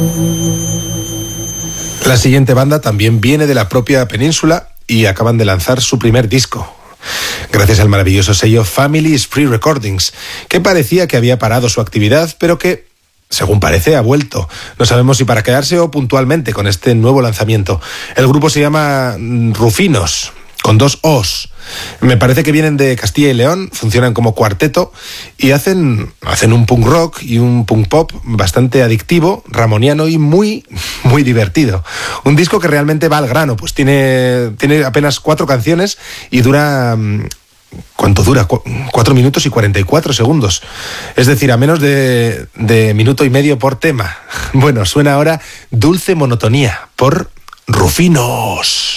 La siguiente banda también viene de la propia península y acaban de lanzar su primer disco, gracias al maravilloso sello Family Spree Recordings, que parecía que había parado su actividad, pero que, según parece, ha vuelto. No sabemos si para quedarse o puntualmente con este nuevo lanzamiento. El grupo se llama Rufinos, con 2 O's. Me parece que vienen de Castilla y León, funcionan como cuarteto y hacen un punk rock y un punk pop bastante adictivo, ramoniano y muy, muy divertido. Un disco que realmente va al grano, pues tiene apenas 4 canciones y dura... ¿Cuánto dura? 4 minutos y 44 segundos. Es decir, a menos de minuto y medio por tema. Bueno, suena ahora Dulce Monotonía por Rufinos.